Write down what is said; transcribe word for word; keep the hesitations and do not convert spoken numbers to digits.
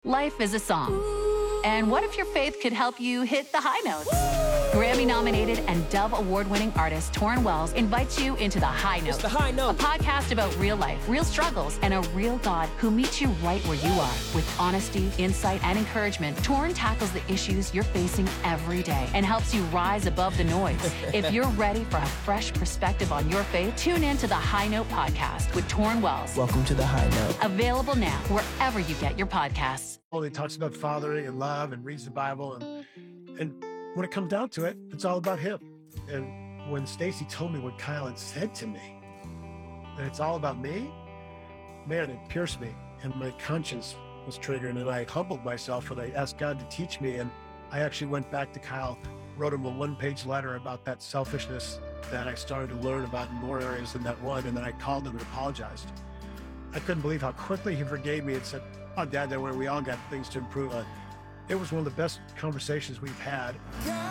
Life is a song. And what if your faith could help you hit the high notes? Grammy-nominated and Dove Award-winning artist Torrin Wells invites you into The High Note. It's The High Note. A podcast about real life, real struggles, and a real God who meets you right where you are. With honesty, insight, and encouragement, Torrin tackles the issues you're facing every day and helps you rise above the noise. If you're ready for a fresh perspective on your faith, tune in to The High Note podcast with Torrin Wells. Welcome to The High Note. Available now wherever you get your podcasts. Well, he talks about fathering and love and reads the Bible. And, and when it comes down to it, it's all about him. And when Stacy told me what Kyle had said to me, that it's all about me, man, it pierced me. And my conscience was triggered. And I humbled myself and I asked God to teach me. And I actually went back to Kyle, wrote him a one-page letter about that selfishness that I started to learn about in more areas than that one. And then I called him and apologized. I couldn't believe how quickly he forgave me and said, "Oh, Dad, don't worry, we all got things to improve on." It was one of the best conversations we've had.